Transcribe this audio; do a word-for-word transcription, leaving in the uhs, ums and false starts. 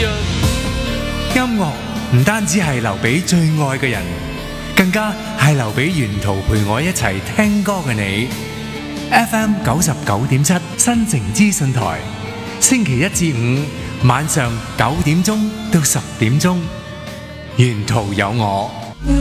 音樂唔單止係留俾最愛嘅人，更加係留俾沿途陪我一齊聽歌嘅你。F M 九十九點七新城資訊台，星期一至五晚上九點鐘到十點鐘，沿途有我。